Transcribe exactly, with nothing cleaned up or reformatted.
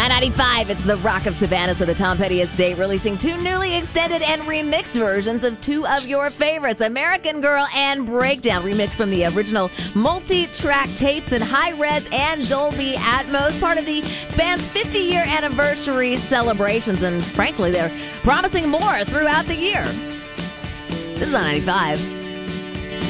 At ninety-five, it's the Rock of Savannah, so the Tom Petty Estate releasing two newly extended and remixed versions of two of your favorites, American Girl and Breakdown, remixed from the original multi-track tapes in high-res and Dolby Atmos, part of the band's fifty-year anniversary celebrations, and frankly, they're promising more throughout the year. This is on ninety-five.